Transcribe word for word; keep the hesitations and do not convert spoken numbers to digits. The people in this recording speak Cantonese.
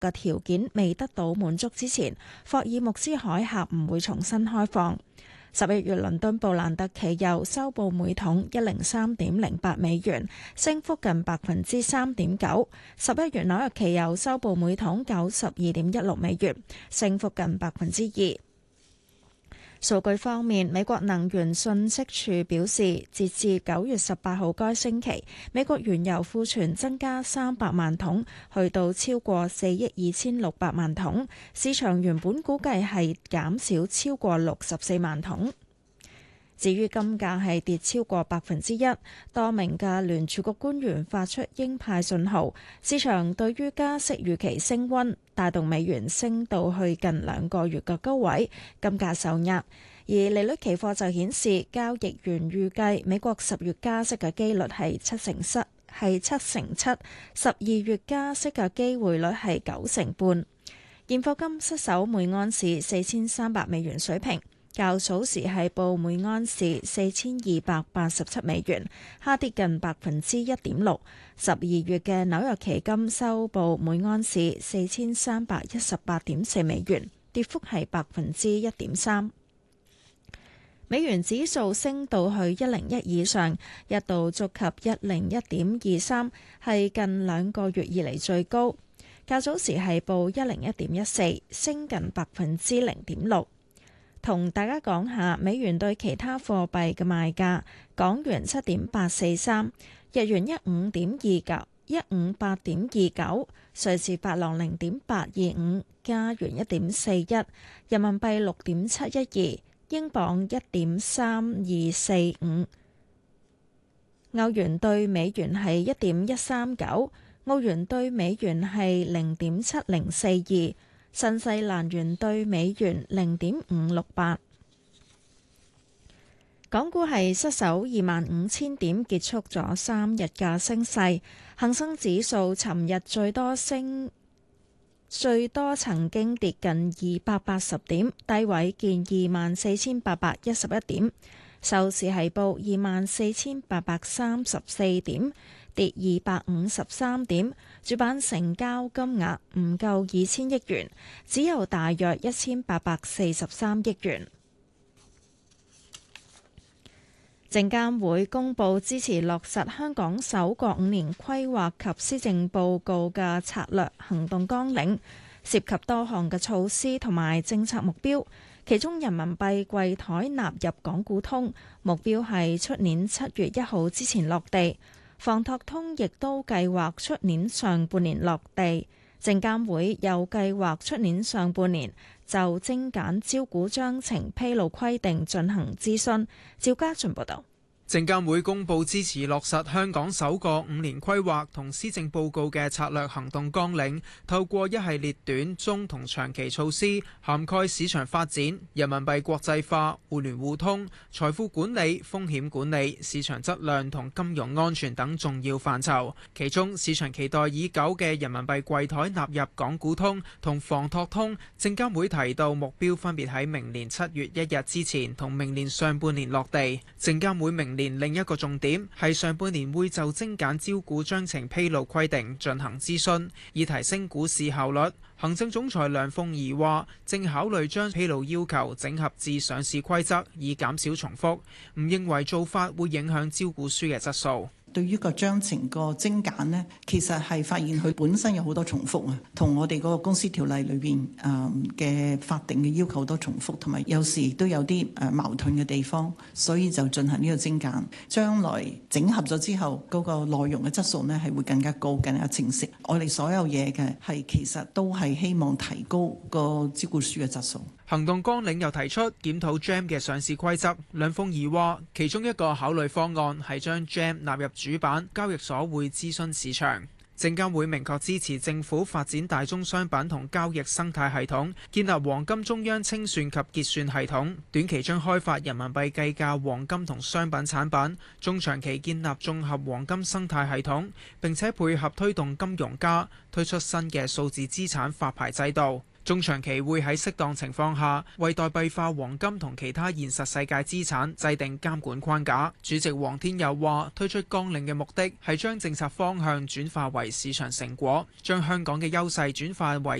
嘅條件未得到滿足之前，霍爾木茲海峽唔會重新開放。十一月倫敦布蘭特期油收報每桶一零三點零八美元，升幅近百分之三點九。十一月紐約期油收報每桶九十二點一六美元，升幅近百分之二。數據方面，美國能源信息署表示，截至九月十八號該星期，美國原油庫存增加三百萬桶，去到超過四億二千六百萬桶。市場原本估計係減少超過六十四萬桶。至於金價係跌超過百分之一，多名嘅聯儲局官員發出鷹派信號，市場對於加息預期升溫，帶動美元升到去近兩個月嘅高位，金價受壓。而利率期貨就顯示，交易員預計美國十月加息嘅機率係七成七，係七成七，十二月加息嘅機會率係九成半。現貨金失守每盎司四千三百美元水平。較早時係報每盎司四千二百八十七美元，下跌近百分之一點六。十二月嘅紐約期金收報每盎司四千三百一十八點四美元，跌幅係百分之一點三。美元指數升到去一零一以上，一度觸及一零一點二三，係近兩個月以嚟最高。較早時係報一零一點一四，升近百分之零點六。同大家講下美元對其他貨幣嘅賣價：港元七點八四三，日元一五點二九，一五八點二九，瑞士法郎零點八二五，加元一點四一，人民幣六點七一二，英鎊一點三二四五，歐元對美元係一點一三九，澳元對美元係零點七零四二。新西蘭元對美元零點五六八，港股係失守二萬五千點，結束咗三日嘅升勢。恒生指數尋日最多升，最多曾經跌近二百八十點，低位見二萬四千八百一十一點，收市係報二萬四千八百三十四點，跌二百五十三點，主板成交金額唔夠二千億元，只有大約一千八百四十三億元。證監會公布支持落實香港首個五年規劃及施政報告嘅策略行動綱領，涉及多項嘅措施同埋政策目標，其中人民幣櫃台納入港股通，目標係出年七月一號之前落地。房託通亦都計劃出年上半年落地，證監會又計劃出年上半年就精簡招股章程披露規定進行諮詢。趙家俊報道。 證監會公布支持落實香港首個五年規劃同施政報告嘅策略行動綱領，透過一系列短、中同長期措施，涵蓋市場發展、人民幣國際化、互聯互通、財富管理、風險管理、市場質量同金融安全等重要範疇。其中，市場期待已久嘅人民幣櫃台納入港股通同房託通，證監會提到目標分別喺明年七月一日之前同明年上半年落地。證監會明年另一個重點係上半年會就精簡招股章程披露規定進行諮詢，以提升股市效率。行政總裁梁鳳儀話，正考慮將披露要求整合至上市規則，以減少重複，唔認為做法會影響招股書嘅質素。 對於個章程個精簡呢，其實係發現佢本身有好多重複啊，同我哋嗰個公司條例裏邊誒嘅法定嘅要求都重複，同埋有時都有啲誒矛盾嘅地方，所以就進行呢個精簡。將來整合咗之後，嗰個內容嘅質素呢係會更加高、更加清晰。我哋所有嘢嘅係其實都係希望提高個招股書嘅質素。 行動綱領又提出檢討 G E M 嘅上市規則。梁鳳儀話，其中一個考慮方案係將 G E M 納入主板，交易所會諮詢市場。證監會明確支持政府發展大宗商品同交易生態系統，建立黃金中央清算及結算系統。短期將開發人民幣計價黃金同商品產品，中長期建立綜合黃金生態系統，並且配合推動金融加推出新嘅數字資產發牌制度。 中長期會喺適當情況下，為代幣化黃金同其他現實世界資產制定監管框架。主席黃天佑話：推出綱領嘅目的係將政策方向轉化為市場成果，將香港嘅優勢轉化為